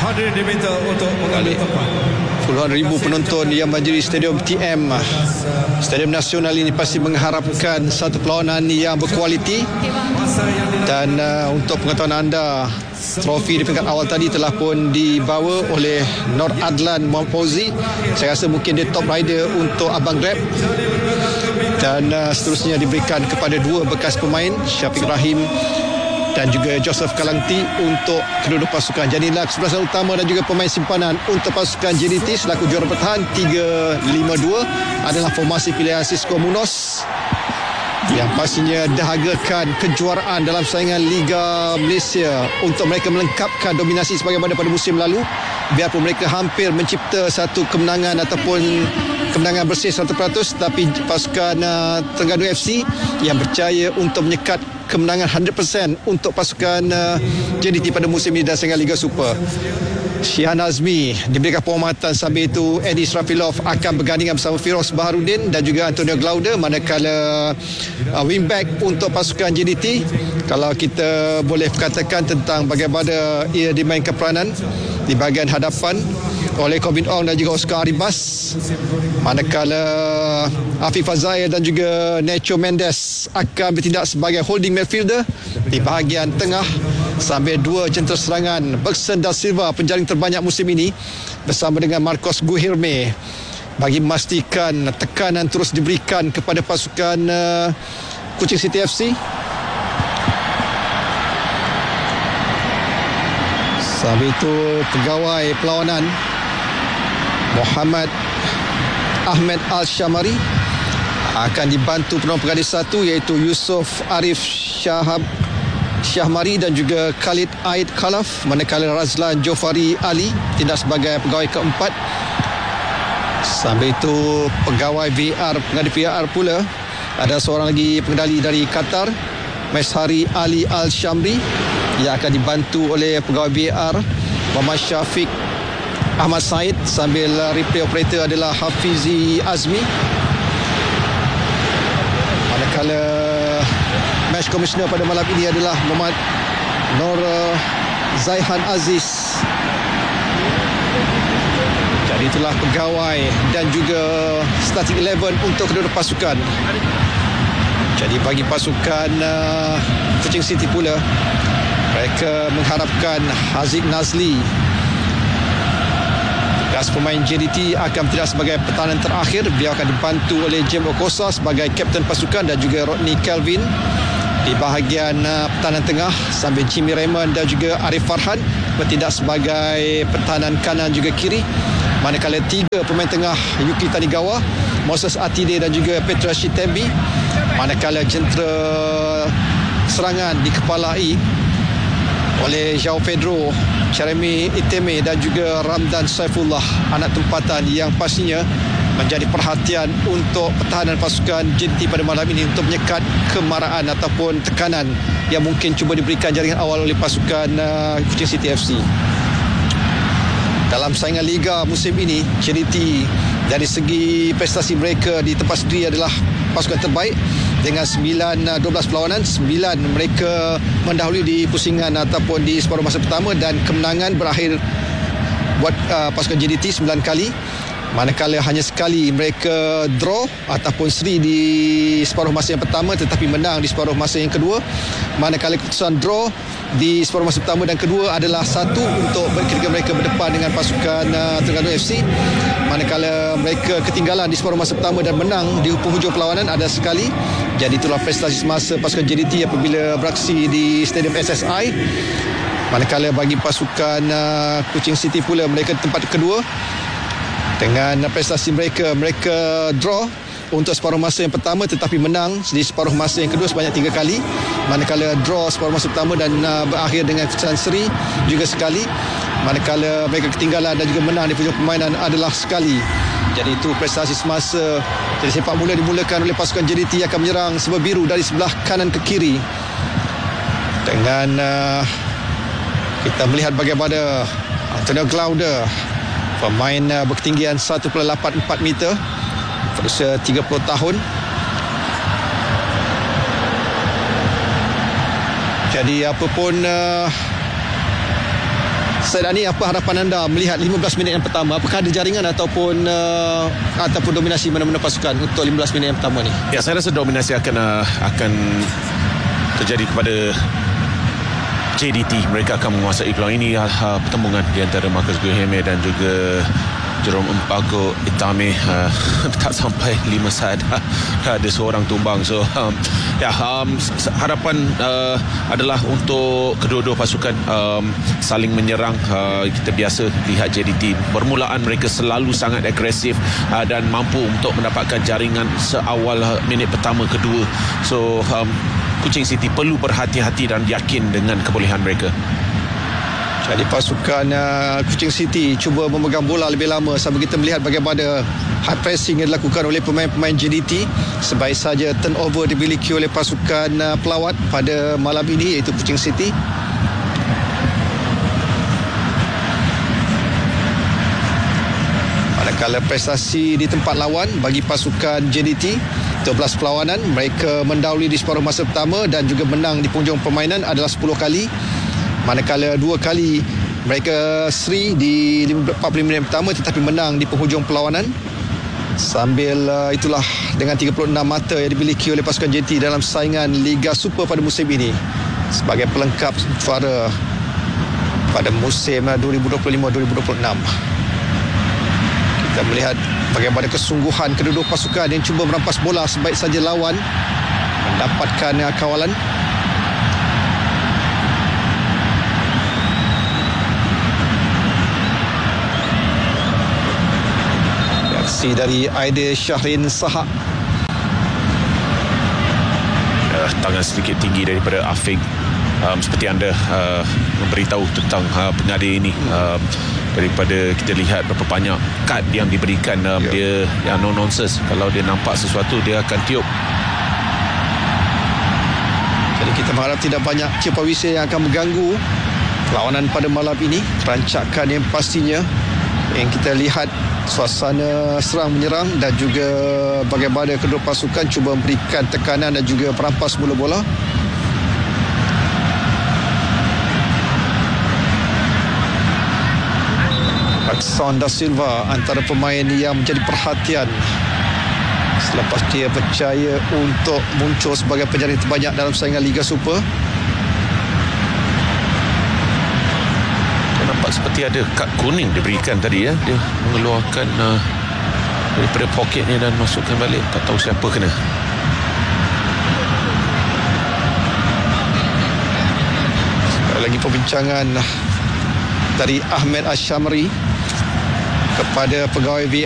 Hadirin diminta untuk mengambil tempat. Puluhan ribu penonton yang berdiri Stadium TM Stadium Nasional ini pasti mengharapkan satu perlawanan yang berkualiti. Dan untuk pengetahuan anda, trofi di peringkat awal tadi telah pun dibawa oleh Nur Adlan Muhammad Fauzi. Saya rasa mungkin dia top rider untuk Abang Grab. Dan seterusnya diberikan kepada dua bekas pemain, Syafiq Rahim dan juga Joseph Kalangti untuk kedua pasukan. Jadi inilah kesebelasan utama dan juga pemain simpanan untuk pasukan JDT selaku juara bertahan 3-5-2 adalah formasi pilihan Cisco Munoz yang pastinya dahagakan kejuaraan dalam saingan Liga Malaysia untuk mereka melengkapkan dominasi sebagaimana pada musim lalu, biarpun mereka hampir mencipta satu kemenangan ataupun kemenangan bersih 100%, tapi pasukan Terengganu FC yang berjaya untuk menyekat kemenangan 100% untuk pasukan JDT pada musim ini dan saingan Liga Super. Syihan Azmi diberikan penghormatan, sambil itu Eddie Srafilov akan bergandingan bersama Firoz Baharudin dan juga Antonio Glaude, manakala wingback untuk pasukan JDT, kalau kita boleh katakan tentang bagaimana ia dimainkan peranan di bahagian hadapan oleh Corbin Ong dan juga Oscar Arribas, manakala Afif Fazail dan juga Nacho Mendes akan bertindak sebagai holding midfielder di bahagian tengah, sambil dua jentera serangan Bergson da Silva, penjaring terbanyak musim ini, bersama dengan Marcos Guilherme bagi memastikan tekanan terus diberikan kepada pasukan Kuching City FC. Sambil itu pegawai perlawanan Muhammad Ahmed Al-Shamari akan dibantu penolong penggadis satu, iaitu Yusof Arif Syahmari dan juga Khalid Aid Khalaf, manakala Razlan Jofari Ali tindak sebagai pegawai keempat. Sambil itu pegawai VR, pengadil VR pula ada seorang lagi pengendali dari Qatar, Meshari Ali Al-Shamri, yang akan dibantu oleh pegawai VR Muhammad Syafiq Ahmad Said, sambil replay operator adalah Hafizi Azmi, manakala match commissioner pada malam ini adalah Muhammad Nur Zaihan Aziz. Jadi itulah pegawai dan juga starting 11 untuk kedua pasukan. Jadi bagi pasukan Kuching City pula, mereka mengharapkan Haziq Nazli, bekas pemain JDT, akan bertindak sebagai pertahanan terakhir. Beliau akan dibantu oleh James Okosa sebagai kapten pasukan dan juga Rodney Kelvin di bahagian pertahanan tengah, sambil Jimmy Raymond dan juga Arif Farhan bertindak sebagai pertahanan kanan juga kiri, manakala tiga pemain tengah Yuki Tanigawa, Moses Atide dan juga Petra Shitembi, manakala jentera serangan dikepalai oleh João Pedro, Jeremy Iteme dan juga Ramdan Saifullah, anak tempatan yang pastinya menjadi perhatian untuk pertahanan pasukan JDT pada malam ini untuk menyekat kemarahan ataupun tekanan yang mungkin cuba diberikan jaringan awal oleh pasukan Kuching City FC. Dalam saingan Liga musim ini, JDT dari segi prestasi mereka di tempat sendiri adalah pasukan terbaik dengan 9-12 perlawanan. 9 mereka mendahului di pusingan ataupun di separuh masa pertama, dan kemenangan berakhir buat pasukan JDT 9 kali, manakala hanya sekali mereka draw ataupun seri di separuh masa yang pertama tetapi menang di separuh masa yang kedua, manakala keputusan draw di separuh masa pertama dan kedua adalah 1 untuk ketika mereka berdepan dengan pasukan Terengganu FC, manakala mereka ketinggalan di separuh masa pertama dan menang di penghujung perlawanan ada sekali. Jadi itulah prestasi semasa pasukan JDT apabila beraksi di Stadium SSI. Manakala bagi pasukan Kuching City pula, mereka tempat kedua dengan prestasi mereka draw untuk separuh masa yang pertama tetapi menang di separuh masa yang kedua sebanyak 3 kali, manakala draw separuh masa pertama dan berakhir dengan keputusan seri juga sekali, manakala mereka ketinggalan dan juga menang di penghujung permainan adalah sekali. Jadi itu prestasi semasa. Jadi sepak bola dimulakan oleh pasukan JDT yang akan menyerang sebelah biru dari sebelah kanan ke kiri, dengan kita melihat bagaimana Antonio Glaude, pemain berketinggian 1.84 meter, berusia 30 tahun. Jadi apapun Ustaz Dani, apa harapan anda melihat 15 minit yang pertama? Apakah ada jaringan ataupun dominasi mana-mana pasukan untuk 15 minit yang pertama ni? Ya, saya rasa dominasi akan terjadi kepada JDT. Mereka akan menguasai peluang ini. Pertembungan di antara Marcus Guilherme dan juga Jerome Mpago Itame tak sampai 5 saat ada seorang tumbang. So harapan adalah untuk kedua-dua pasukan saling menyerang. Kita biasa lihat JDT permulaan mereka selalu sangat agresif dan mampu untuk mendapatkan jaringan seawal minit pertama kedua. So Kuching City perlu berhati-hati dan yakin dengan kebolehan mereka. Jadi pasukan Kuching City cuba memegang bola lebih lama sambil kita melihat bagaimana high pressing yang dilakukan oleh pemain-pemain JDT. Sebaik saja turnover dimiliki oleh pasukan pelawat pada malam ini, iaitu Kuching City. Manakala prestasi di tempat lawan bagi pasukan JDT, 12 perlawanan, mereka mendahului di separuh masa pertama dan juga menang di penghujung permainan adalah 10 kali. Manakala 2 kali mereka seri di 45 minit pertama tetapi menang di penghujung perlawanan. Sambil itulah dengan 36 mata yang dimiliki oleh pasukan JDT dalam saingan Liga Super pada musim ini sebagai pelengkap juara pada musim 2025-2026. Kita melihat bagaimana kesungguhan kedua-dua pasukan yang cuba merampas bola sebaik saja lawan mendapatkan kawalan. Reaksi dari Aidil Syahrin Sahak. Tangan sedikit tinggi daripada Afiq. Seperti anda memberitahu tentang pengada ini, daripada kita lihat berapa banyak kad yang diberikan, dia yang no nonsense. Kalau dia nampak sesuatu, dia akan tiup. Jadi kita berharap tidak banyak tiupan whistle yang akan mengganggu perlawanan pada malam ini. Rancakan yang pastinya yang kita lihat suasana serang menyerang dan juga bagaimana kedua pasukan cuba memberikan tekanan dan juga merampas bola-bola. Axon da Silva antara pemain yang menjadi perhatian selepas dia berjaya untuk muncul sebagai penjaring terbanyak dalam saingan Liga Super. Nampak seperti ada kad kuning diberikan tadi ya. Dia mengeluarkan daripada pocketnya dan masukkan balik. Tak tahu siapa kena. Sekali lagi perbincangan dari Ahmed Ashamri kepada pegawai